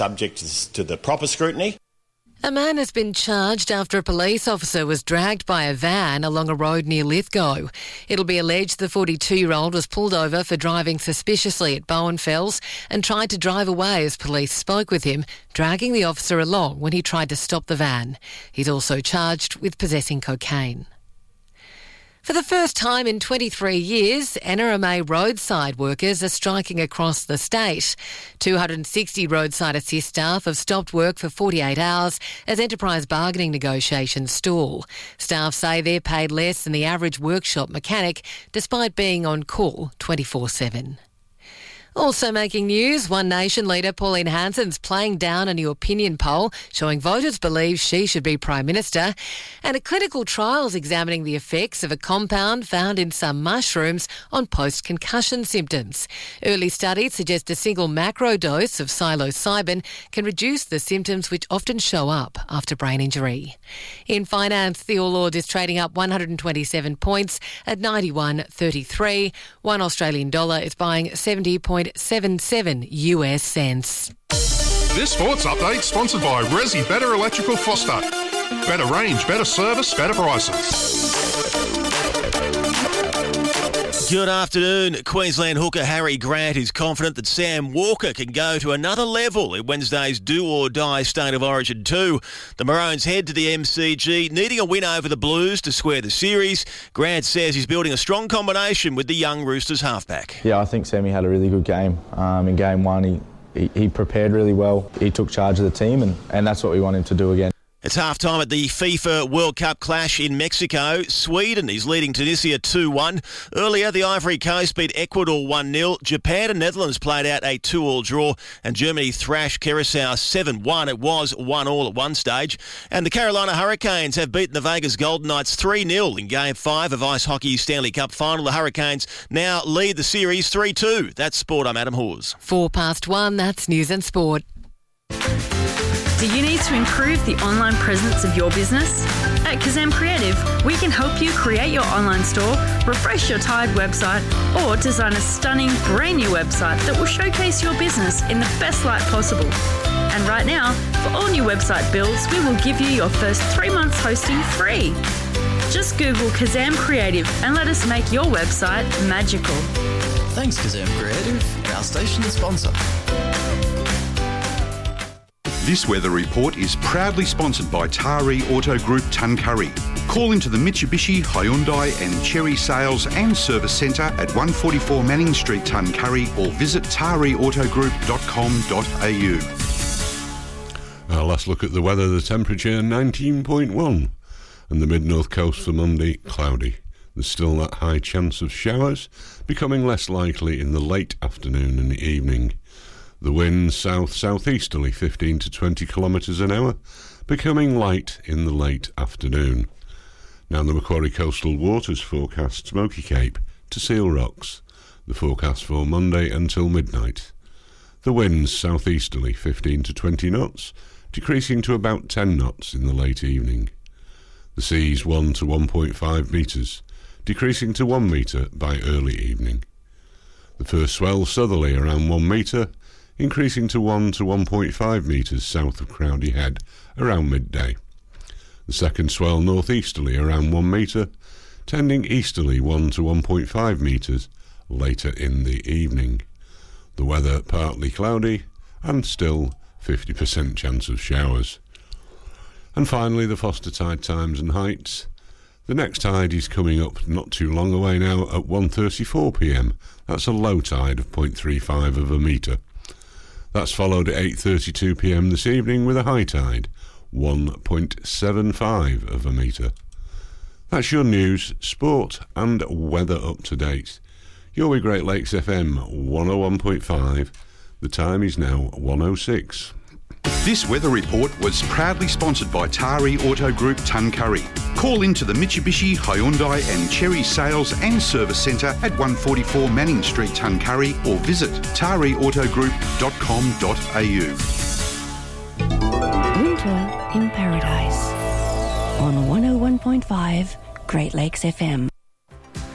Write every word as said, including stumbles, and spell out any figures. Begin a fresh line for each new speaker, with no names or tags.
subject to the proper scrutiny.
A man has been charged after a police officer was dragged by a van along a road near Lithgow. It'll be alleged the forty-two-year-old was pulled over for driving suspiciously at Bowen Fells and tried to drive away as police spoke with him, dragging the officer along when he tried to stop the van. He's also charged with possessing cocaine. For the first time in twenty-three years, N R M A roadside workers are striking across the state. two hundred sixty roadside assist staff have stopped work for forty-eight hours as enterprise bargaining negotiations stall. Staff say they're paid less than the average workshop mechanic, despite being on call twenty-four seven. Also making news, One Nation leader Pauline Hanson's playing down a new opinion poll showing voters believe she should be Prime Minister, and a clinical trial is examining the effects of a compound found in some mushrooms on post-concussion symptoms. Early studies suggest a single macro dose of psilocybin can reduce the symptoms which often show up after brain injury. In finance, the All Ords is trading up one hundred twenty-seven points at ninety-one thirty-three. One Australian dollar is buying seventy point seven seven U S cents.
This sports update sponsored by Resi Better Electrical Foster. Better range, better service, better prices.
Good afternoon. Queensland hooker Harry Grant is confident that Sam Walker can go to another level in Wednesday's do-or-die State of Origin two. The Maroons head to the M C G, needing a win over the Blues to square the series. Grant says he's building a strong combination with the young Roosters halfback.
Yeah, I think Sammy had a really good game. Um, in game one, he, he, he prepared really well. He took charge of the team, and, and that's what we want him to do again.
It's half-time at the FIFA World Cup clash in Mexico. Sweden is leading Tunisia two one. Earlier, the Ivory Coast beat Ecuador one nil. Japan and Netherlands played out a two-all draw, and Germany thrashed Curacao seven one. It was one all at one stage. And the Carolina Hurricanes have beaten the Vegas Golden Knights three nil in Game five of Ice Hockey's Stanley Cup final. The Hurricanes now lead the series three two. That's Sport. I'm Adam Hawes.
Four past one, that's News and Sport.
Do you need to improve the online presence of your business? At Kazam Creative, we can help you create your online store, refresh your tired website, or design a stunning brand new website that will showcase your business in the best light possible. And right now, for all new website builds, we will give you your first three months hosting free. Just Google Kazam Creative and let us make your website magical.
Thanks, Kazam Creative, our station sponsor.
This weather report is proudly sponsored by Taree Auto Group Tuncurry. Call into the Mitsubishi, Hyundai and Chery Sales and Service Centre at one forty-four Manning Street, Tuncurry, or visit taree auto group dot com dot a u.
Our last look at the weather, the temperature nineteen point one, and the mid-north coast for Monday, cloudy. There's still that high chance of showers, becoming less likely in the late afternoon and the evening. The wind south-southeasterly fifteen to twenty kilometres an hour, becoming light in the late afternoon. Now the Macquarie Coastal Waters forecast Smoky Cape to Seal Rocks. The forecast for Monday until midnight. The winds southeasterly fifteen to twenty knots, decreasing to about ten knots in the late evening. The seas one to one point five metres, decreasing to one metre by early evening. The first swell southerly around one metre, increasing to one to one point five metres south of Crowdy Head around midday. The second swell northeasterly around one metre, tending easterly one to one point five metres later in the evening. The weather partly cloudy and still fifty percent chance of showers. And finally, the Foster tide times and heights. The next tide is coming up not too long away now at one thirty-four p m. That's a low tide of zero point three five of a metre. That's followed at eight thirty-two p m this evening with a high tide, one point seven five of a metre. That's your news, sport and weather up to date. You're with Great Lakes F M one oh one point five. The time is now one oh six.
This weather report was proudly sponsored by Taree Auto Group Tuncurry. Call into the Mitsubishi, Hyundai and Chery Sales and Service Centre at one forty-four Manning Street, Tuncurry, or visit taree auto group dot com dot a u.
Winter in Paradise on one oh one point five Great Lakes F M.